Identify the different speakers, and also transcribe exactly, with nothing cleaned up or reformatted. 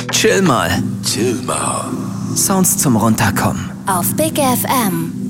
Speaker 1: Chill mal.
Speaker 2: Chill mal.
Speaker 1: Sounds zum Runterkommen.
Speaker 3: Auf Big F M.